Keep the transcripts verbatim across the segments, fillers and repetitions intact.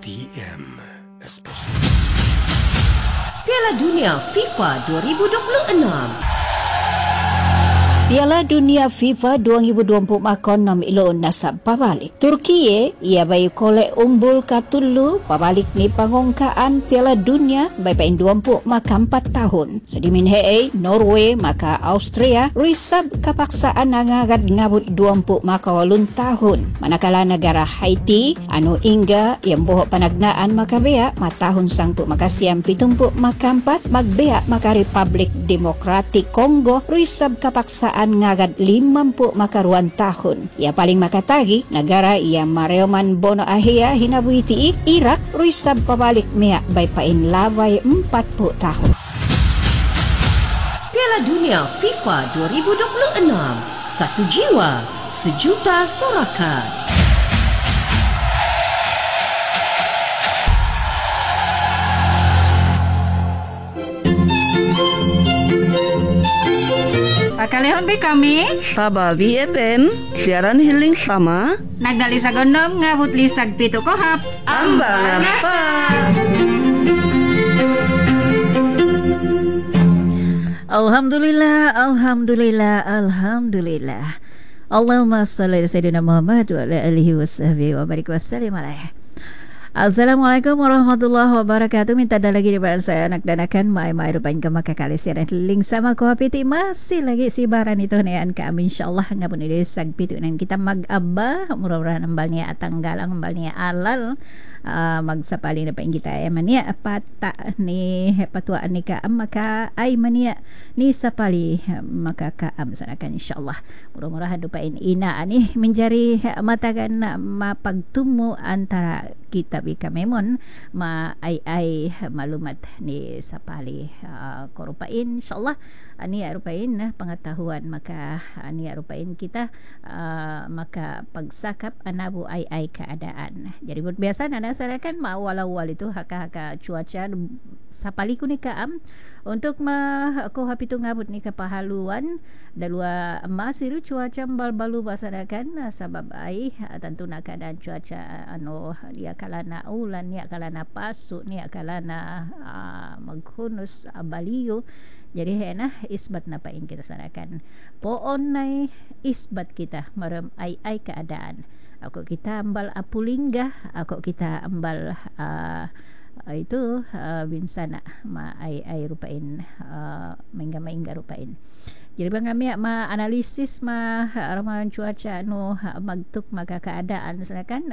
T M Especially Piala Dunia FIFA dua ribu dua puluh enam. Piala Dunia FIFA dua ribu dua puluh makon nam ilo nasab pabalik. Turkiye ia bayu kolek umbul katulu pabalik ni pangongkaan Piala Dunia bayi pain dua puluh maka empat tahun. Sedimin hei Norway maka Austria risab kapaksaan ngagad ngabut dua puluh maka walun tahun. Manakala negara Haiti anu ingga yang bohok panagnaan maka bea ma tahun sangpu maka siam pitumpu maka empat magbea maka Republik Demokratik Kongo risab kapaksaan ngagad lima puluh makaruan tahun. Ia paling makatagi negara yang mareoman bono ahia hinabuiti Irak risab pabalik mea bay pain laway empat puluh tahun. Piala Dunia FIFA dua ribu dua puluh enam. Satu jiwa, sejuta sorakan. Pakalehon be kami Sabah V F M siaran healing sama nagdali sa gondom ngabut lisag pito kohap Ambang Asa. Alhamdulillah, Alhamdulillah, Alhamdulillah. Allahumma salli ala Sayyidina Muhammad wa ala alihi wa sahbihi wa barik wa sallim alaihi. Assalamualaikum warahmatullahi wabarakatuh. Minta dah lagi daripada saya anak dan akan mai-mai rupain ke maka kali siaran link sama ko hapiti masih lagi sibaran itu nean kami insyaallah ngapun ini sag pitu nan kita mag-aba mudah-mudahan ambalnya atanggalang ambalnya alal uh, magsapali na paing kita ay mania pata ni patuan ni ka maka ay mania ni sapali maka kaam sanakan insyaallah mudah-mudahan rupain ina ani menjadi matagan mapagtumo antara kita bika memon ma ay ay malumat ni sapali uh, korupain insyaallah ani arupain nah pengetahuan maka ani arupain kita uh, maka pagsakap anabu ay ay keadaan. Jadi biasa nana sarakan ma awal-awal itu haka-haka cuaca sapali ku ni kaam untuk ma ko hapitu ngabut ni kapahaluan dalua emas itu cuaca bal-balu basarakan sabab ai tentu nak keadaan cuaca anu dia kalana ulan ni kalana pasu ni kalana uh, maghunus uh, baliyo. Jadi hena isbat na pain kita sanakan poon nai isbat kita marem ai ai keadaan ako kita ambal apulingga ako kita ambal uh, itu uh, binsana ma ai ai rupain uh, mengga mengga rupain. Jadi bang kami ma analisis ma ramalan cuaca anu magtuk maka keadaan misalkan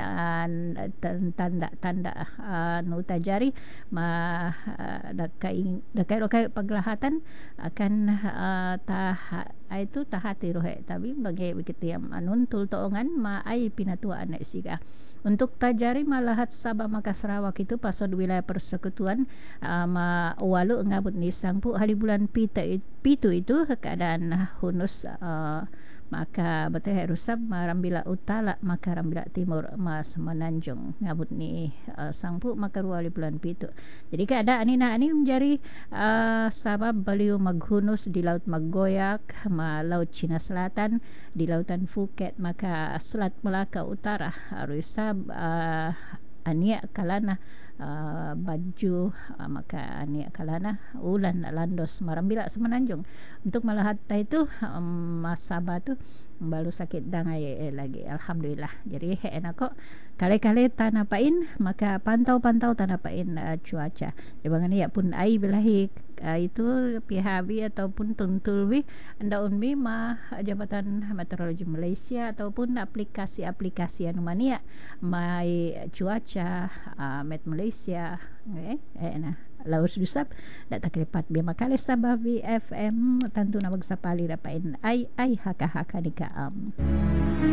tanda-tanda anu tajari ma dakai dakai dakai paglahatan akan uh, tah itu tahati rohe tapi bagi begitu yang anun tul toongan ma ai pinatuan nek siga untuk tajari malahat Sabah maka Sarawak itu pasod wilayah persekutuan uh, ma walu ngabut ni sangpu hari bulan pita pitu itu keadaan hunus uh, maka betul rusab marambila utara maka rambila timur mas menanjung ngabut ni uh, sangpu maka ruali bulan pitu. Jadi keadaan ini nah ini menjadi uh, sabab beliau maghunus di laut Maggoyak ma laut Cina Selatan di lautan Phuket maka Selat Melaka Utara rusab uh, ania kalana Uh, baju uh, maka ania kalana ulan landos marambila semenanjung untuk malahatta itu um, masaba tu baru sakit dangai eh, lagi alhamdulillah. Jadi enak kok kali-kali tanapain maka pantau-pantau tanapain uh, cuaca di bangani ya pun ai bilahi uh, itu P H B ataupun tuntulwi anda unbi ma Jabatan Meteorologi Malaysia ataupun aplikasi-aplikasi anu mania mai cuaca uh, Met Malaysia eh, eh nah laus dusap dak taklipat bi makale Sabah V F M tentu na magsapali dapain ay ay haka-haka ni kaam.